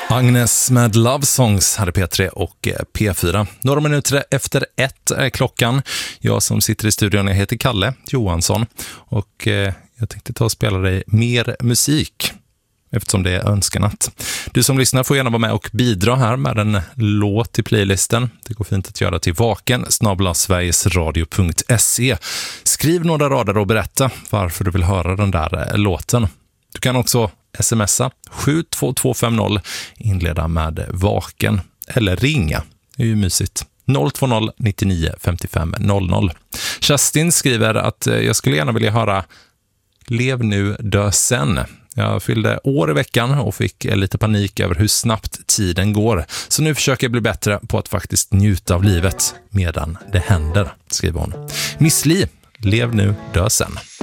Agnes med Love Songs hade P3 och P4. Några minuter efter 1 är klockan. Jag som sitter i studion, jag heter Kalle Johansson och jag tänkte ta och spela dig mer musik eftersom det är önskanat. Du som lyssnar får gärna vara med och bidra här med en låt i playlisten. Det går fint att göra till vaken@sverigesradio.se. Skriv några rader och berätta varför du vill höra den där låten. Du kan också smsa 72250, inleda med vaken eller ringa. Det är ju mysigt. 020 99 55 00. Kerstin skriver att jag skulle gärna vilja höra Lev nu, dö sen. Jag fyllde år i veckan och fick lite panik över hur snabbt tiden går. Så nu försöker jag bli bättre på att faktiskt njuta av livet medan det händer, skriver hon. Miss Li, Lev nu, dö sen.